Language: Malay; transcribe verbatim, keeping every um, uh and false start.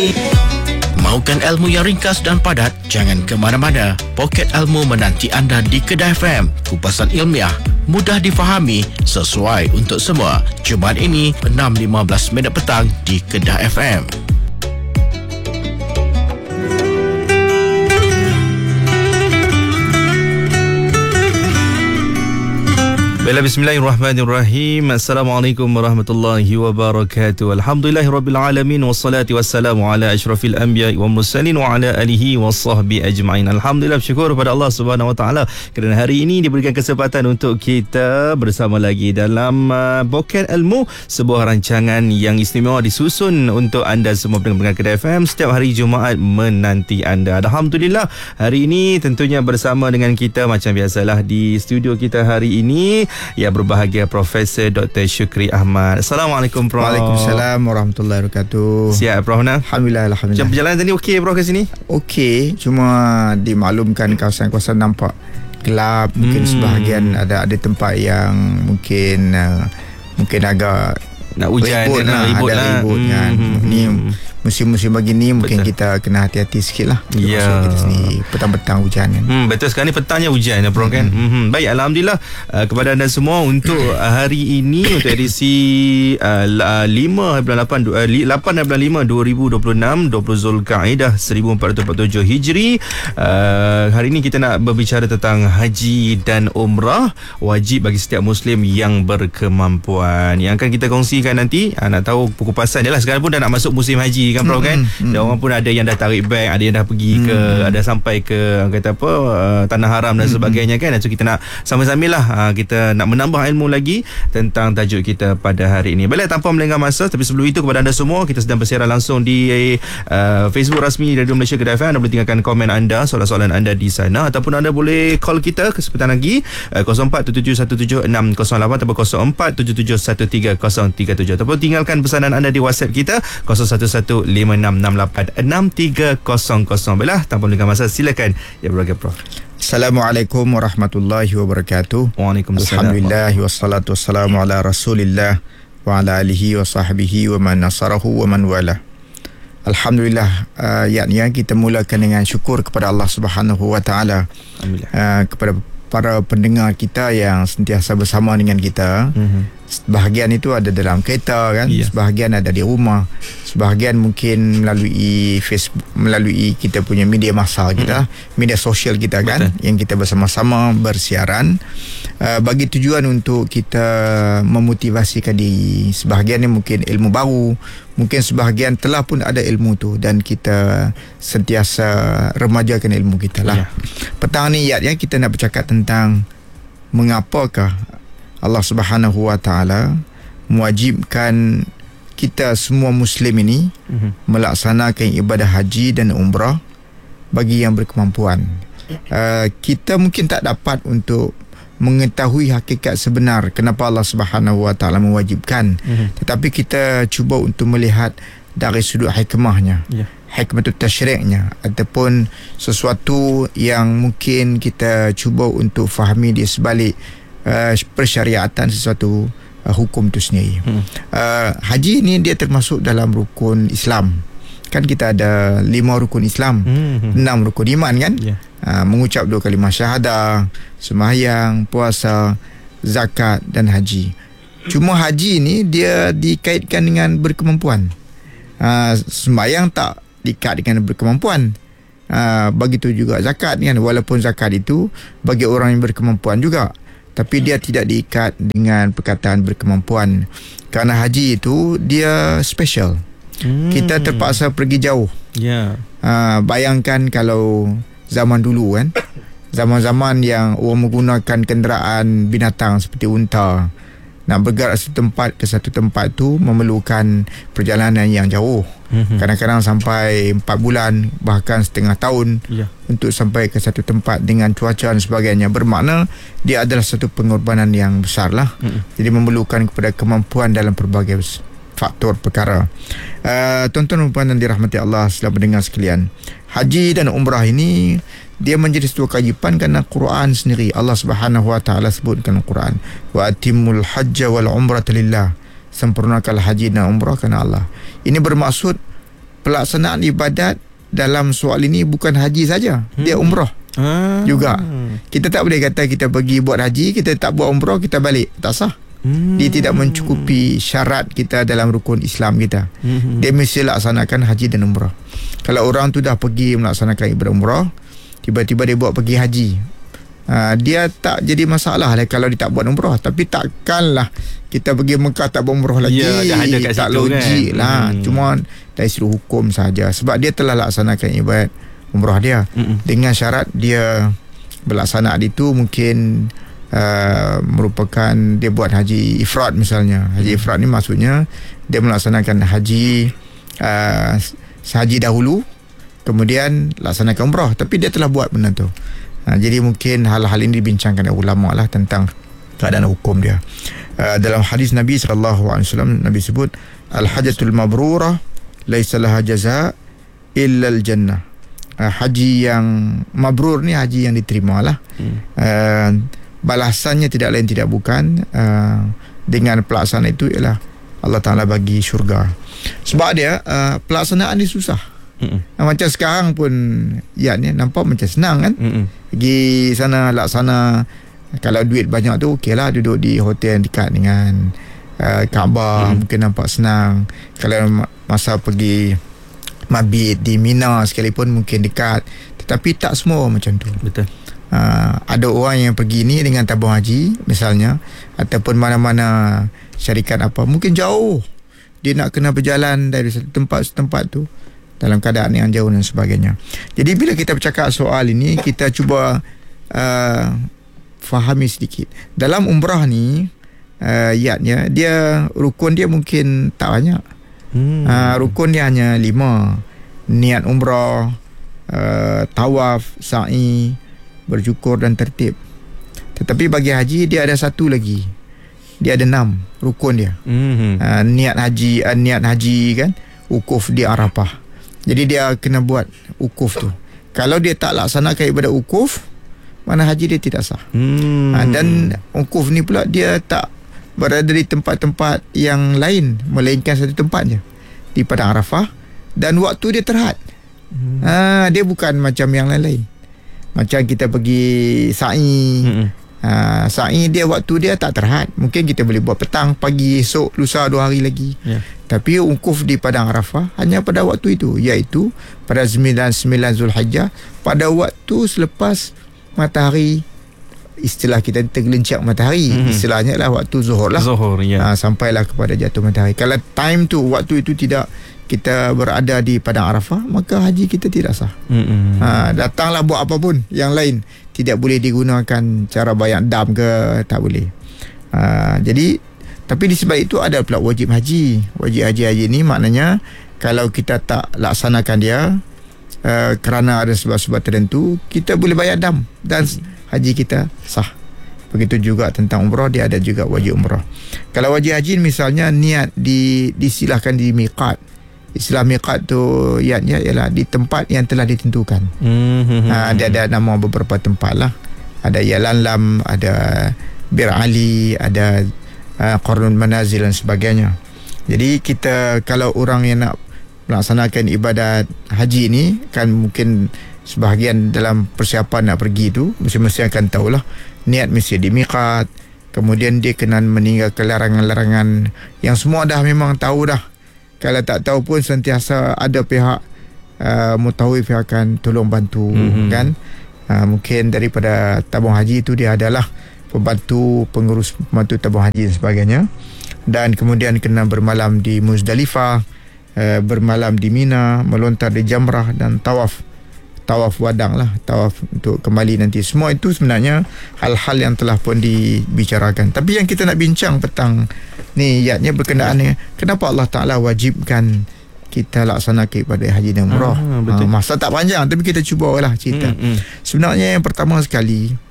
Mahukan ilmu yang ringkas dan padat? Jangan ke mana-mana. Poket Ilmu menanti anda di Kedah F M. Kupasan ilmiah, mudah difahami, sesuai untuk semua. Jumaat ini enam lima belas minit petang di Kedah F M. Baiklah, bismillahirrahmanirrahim. Assalamualaikum warahmatullahi wabarakatuh. Alhamdulillahirabbil alamin wassalatu wassalamu ala asyrafil anbiya'i wal mursalin wa ala alihi wasahbihi ajma'in. Alhamdulillah, bersyukur kepada Allah Subhanahu wa taala kerana hari ini diberikan kesempatan untuk kita bersama lagi dalam uh, Poket Ilmu, sebuah rancangan yang istimewa disusun untuk anda semua pendengar Kedah F M setiap hari Jumaat menanti anda. Alhamdulillah, hari ini tentunya bersama dengan kita macam biasalah di studio kita hari ini yang berbahagia Profesor Doktor Syukri Ahmad. Assalamualaikum, Prof. Waalaikumsalam warahmatullahi wabarakatuh. Siap, Prof? Nah? Alhamdulillah, Alhamdulillah. Macam perjalanan tadi okey, Prof, ke sini? Okey, cuma dimaklumkan kawasan-kawasan nampak gelap. Mungkin hmm. sebahagian ada ada tempat yang mungkin uh, mungkin agak nak hujan, ribut lah, ribut ada lah. ribut hmm. kan. Hmm. Ni musim-musim begini mungkin betul. Kita kena hati-hati sikit lah. Ya. Kita sendiri petang-petang hujan kan. Hmm, betul, sekarang ni petangnya hujan, Prof, hmm. kan. Hmm. Baik, Alhamdulillah uh, kepada anda semua untuk uh, hari ini untuk edisi uh, lima bulan lapan uh, lapan bulan lima dua ribu dua puluh enam, dua puluh Zulkaidah seribu empat ratus empat puluh tujuh Hijri. Uh, hari ini kita nak berbicara tentang haji dan umrah wajib bagi setiap Muslim yang berkemampuan. Yang akan kita kongsikan nanti, uh, nak tahu kupasan dia lah. Sekarang pun dah nak masuk musim haji kan, Prof, kan. Hmm, Dan orang pun ada yang dah tarik beg, ada yang dah pergi ke hmm. ada sampai ke kata apa uh, tanah haram dan hmm. sebagainya kan. So kita nak sama-sama lah uh, kita nak menambah ilmu lagi tentang tajuk kita pada hari ini. Baiklah, tanpa melengah masa, tapi sebelum itu kepada anda semua, kita sedang bersiaran langsung di uh, Facebook rasmi Radio Malaysia Kedah F M. Anda boleh tinggalkan komen anda, soalan-soalan anda di sana, ataupun anda boleh call kita kesempatan lagi uh, kosong empat tujuh tujuh satu tujuh enam kosong lapan atau kosong empat tujuh tujuh satu tiga kosong tiga tujuh, ataupun tinggalkan pesanan anda di WhatsApp kita kosong satu satu lima enam enam lapan enam tiga kosong kosong. Baiklah, tanpa melengah masa, silakan ya berbagai, Prof. Assalamualaikum warahmatullahi wabarakatuh. Waalaikumsalam. Alhamdulillah wassalatu wassalamu ala Rasulillah wa ala alihi wa sahbihi wa man nasarahu wa man wala. Alhamdulillah, uh, yakni kita mulakan dengan syukur kepada Allah Subhanahu wa taala. Alhamdulillah. Uh, kepada para pendengar kita yang sentiasa bersama dengan kita. Mm-hmm. Sebahagian itu ada dalam kereta kan, yeah. Sebahagian ada di rumah, sebahagian mungkin melalui Facebook, melalui kita punya media masa kita, mm. media sosial kita kan. Betul. Yang kita bersama-sama bersiaran uh, bagi tujuan untuk kita memotivasikan diri. Sebahagiannya mungkin ilmu baru, mungkin sebahagian telah pun ada ilmu tu dan kita sentiasa remajakan ilmu kita lah. Yeah. Petang ni ya, kita nak bercakap tentang mengapakah Allah Subhanahu wa taala mewajibkan kita semua Muslim ini uh-huh. melaksanakan ibadah haji dan umrah bagi yang berkemampuan. Uh, kita mungkin tak dapat untuk mengetahui hakikat sebenar kenapa Allah Subhanahu wa taala mewajibkan, uh-huh. tetapi kita cuba untuk melihat dari sudut hikmahnya. Yeah. Hikmatut tasyri'nya, ataupun sesuatu yang mungkin kita cuba untuk fahami di sebalik Uh, persyariatan sesuatu uh, hukum itu sendiri. Hmm. Uh, haji ni dia termasuk dalam rukun Islam. Kan kita ada lima rukun Islam, hmm. enam rukun iman kan. Yeah. Uh, mengucap dua kalimah syahadah, sembahyang, puasa, zakat dan haji. Cuma haji ni dia dikaitkan dengan berkemampuan. Uh, sembahyang tak dikait dengan berkemampuan. Uh, begitu juga zakat kan, walaupun zakat itu bagi orang yang berkemampuan juga, tapi dia tidak diikat dengan perkataan berkemampuan. Kerana haji itu dia special. Hmm. Kita terpaksa pergi jauh. Ya. Yeah. Uh, bayangkan kalau zaman dulu kan, zaman-zaman yang orang menggunakan kenderaan binatang seperti unta, nak bergerak satu tempat ke satu tempat tu memerlukan perjalanan yang jauh. Mm-hmm. Kadang-kadang sampai empat bulan, bahkan setengah tahun, yeah. untuk sampai ke satu tempat dengan cuaca dan sebagainya. Bermakna dia adalah satu pengorbanan yang besar lah. Mm-hmm. Jadi memerlukan kepada kemampuan dalam pelbagai faktor perkara. Uh, tuan-tuan dan puan yang dirahmati Allah selalu mendengar sekalian, haji dan umrah ini dia menjadi sebuah kewajipan kerana Quran sendiri Allah Subhanahu wa taala sebutkan Quran, wa atimul hajja wal umrata lillah, sempurnakanlah haji dan umrah kerana Allah. Ini bermaksud pelaksanaan ibadat dalam soal ini bukan haji saja, hmm. dia umrah ah. juga. Kita tak boleh kata kita pergi buat haji, kita tak buat umrah, kita balik, tak sah. hmm. Dia tidak mencukupi syarat kita dalam rukun Islam kita. hmm. Dia mesti laksanakan haji dan umrah. Kalau orang tu dah pergi melaksanakan ibadah umrah, tiba-tiba dia buat pergi haji, Uh, dia tak jadi masalah lah kalau dia tak buat umrah. Tapi takkanlah kita pergi Mekah tak buat umrah lagi, ya, dah ada kat tak situ logik kan? lah hmm. Cuma dari sudut hukum saja, sebab dia telah laksanakan ibadat umrah dia hmm. dengan syarat dia berlaksanaan itu mungkin uh, merupakan dia buat haji ifrad misalnya. Haji hmm. ifrad ni maksudnya dia melaksanakan haji uh, sehaji dahulu, kemudian laksanakan umrah, tapi dia telah buat benda tu. Ha, jadi mungkin hal-hal ini dibincangkan oleh ulama lah tentang keadaan hukum dia. Uh, dalam hadis Nabi sallallahu alaihi wasallam, Nabi sebut al-hajjatul mabrurah laisa laha jazaa illa al-jannah. Uh, haji yang mabrur ni haji yang diterima lah. Hmm. Uh, balasannya tidak lain tidak bukan uh, dengan pelaksanaan itu ialah Allah Ta'ala bagi syurga. Sebab dia uh, pelaksanaan ni susah. Mm-mm. Macam sekarang pun ya ni nampak macam senang kan. Mm-mm. Pergi sana laksana, kalau duit banyak tu okey lah, duduk di hotel yang dekat dengan uh, Kaabah, mm. mungkin nampak senang. Kalau masa pergi mabit di Mina sekalipun mungkin dekat, tetapi tak semua macam tu. Betul. Uh, ada orang yang pergi ni dengan tabung haji misalnya, ataupun mana-mana syarikat apa, mungkin jauh, dia nak kena berjalan dari satu tempat ke tempat tu dalam keadaan yang jauh dan sebagainya. Jadi bila kita bercakap soal ini, kita cuba uh, fahami sedikit. Dalam umrah ni, uh, yatnya, dia rukun dia mungkin tak banyak. Hmm. Uh, rukun dia hanya lima. Niat umrah, uh, tawaf, sa'i, bersyukur dan tertib. Tetapi bagi haji dia ada satu lagi. Dia ada enam rukun dia. Hmm. Uh, niat haji, uh, niat haji kan, wukuf di Arafah. Jadi dia kena buat wukuf tu. Kalau dia tak laksanakan ibadat wukuf, mana haji dia tidak sah. Hmm. Ha, dan wukuf ni pula dia tak berada di tempat-tempat yang lain, melainkan satu tempat je, di Padang Arafah, dan waktu dia terhad. Hmm. Ha, dia bukan macam yang lain-lain. Macam kita pergi sa'i. Hmm. Ha, sa'i dia waktu dia tak terhad. Mungkin kita boleh buat petang, pagi, esok, lusa, dua hari lagi. Yeah. Tapi wukuf di Padang Arafah hanya pada waktu itu, iaitu pada sembilan Zulhijjah, pada waktu selepas matahari, istilah kita tergelincir matahari, mm-hmm. istilahnya lah waktu zuhur lah. Zuhur, ya. Ha, sampailah kepada jatuh matahari. Kalau time tu, waktu itu tidak kita berada di Padang Arafah, maka haji kita tidak sah. Mm-hmm. Ha, datanglah buat apa pun yang lain, tidak boleh digunakan cara bayar dam ke, tak boleh. Ha, jadi tapi disebab itu ada pula wajib haji. Wajib haji-haji ni maknanya kalau kita tak laksanakan dia uh, kerana ada sebab-sebab tertentu, kita boleh bayar dam dan haji kita sah. Begitu juga tentang umrah, dia ada juga wajib umrah. Kalau wajib haji misalnya niat di disilahkan di miqat. Istilah miqat tu ianya ialah di tempat yang telah ditentukan. Mm-hmm. Ha, dia ada nama beberapa tempat lah. Ada Yalanlam, ada Bir Ali, ada Uh, Qarnul Manazil dan sebagainya. Jadi kita, kalau orang yang nak melaksanakan ibadat haji ni, kan mungkin sebahagian dalam persiapan nak pergi tu mesti-mesti akan tahulah niat mesti di miqat, kemudian dia kena meninggalkan larangan-larangan yang semua dah memang tahu dah. Kalau tak tahu pun sentiasa ada pihak uh, mutawif yang akan tolong bantu. Mm-hmm. Kan uh, mungkin daripada tabung haji itu dia adalah pembantu, pengurus pembantu tabung haji dan sebagainya. Dan kemudian kena bermalam di Muzdalifah, eh, bermalam di Mina, melontar di Jamrah dan tawaf tawaf wadang lah, tawaf untuk kembali nanti. Semua itu sebenarnya hal-hal yang telah pun dibicarakan. Tapi yang kita nak bincang petang ni ianya berkenaan ni, kenapa Allah Ta'ala wajibkan kita laksanakan ibadat haji dan umrah. Ah, ha, masa tak panjang tapi kita cuba lah cerita. Hmm, hmm. Sebenarnya yang pertama sekali,